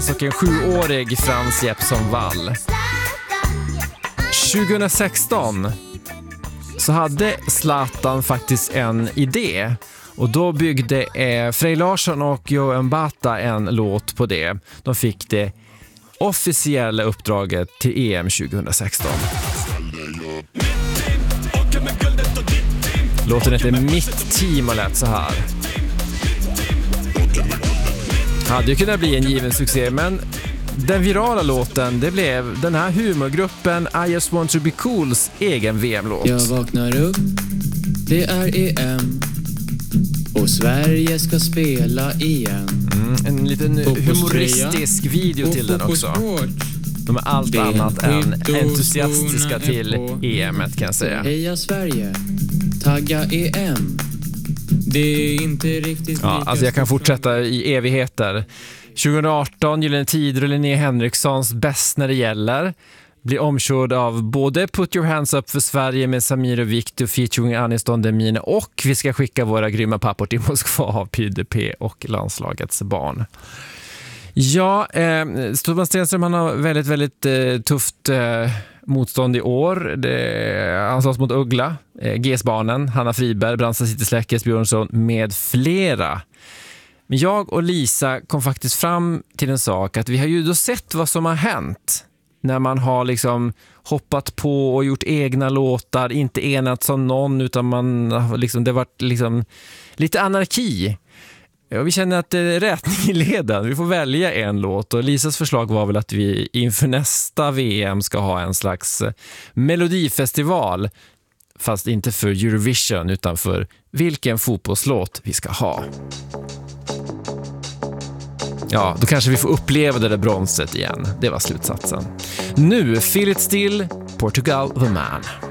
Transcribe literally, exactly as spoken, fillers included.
och en sjuårig Frans Jeppsson Wall. tjugohundrasexton så hade Zlatan faktiskt en idé. Och då byggde eh, Frej Larsson och Johan Bata en låt på det. De fick det officiella uppdraget till E M tjugohundrasexton. Låten heter Mitt team och lät så här. Hade ju kunnat bli en given succé, men den virala låten, det blev den här humorgruppen I Just Want To Be Cools egen V M-låt. Jag vaknar upp, det är E M och Sverige ska spela igen. Mm, en liten humoristisk video till den också. De är allt annat än entusiastiska till E M-et, kan jag säga. Heja Sverige, tagga E M. Det är inte riktigt. Ja, alltså jag kan fortsätta i evigheter. tjugohundraarton, Gyllene Tider och Linnea Henrikssons Bäst när det gäller blir omkörd av både Put Your Hands Up för Sverige med Samir och Victor featuring Aniston Demine och Vi ska skicka våra grymma pappor till Moskva av P D P och landslagets barn. Ja, eh, Torbjörn Stenström, han har väldigt, väldigt eh, tufft eh, motstånd i år. Det, han slåss mot Uggla, eh, G S-barnen, Hanna Friberg, Brandsta City Släckes, Björnsson med flera. Men jag och Lisa kom faktiskt fram till en sak, att vi har ju då sett vad som har hänt när man har liksom hoppat på och gjort egna låtar, inte enats som någon, utan man har liksom, det har varit liksom lite anarki. Och vi känner att det är rättning i leden. Vi får välja en låt, och Lisas förslag var väl att vi inför nästa V M ska ha en slags melodifestival, fast inte för Eurovision utan för vilken fotbollslåt vi ska ha. Ja, då kanske vi får uppleva det där bronset igen. Det var slutsatsen. Nu, Feel It Still, Portugal the Man.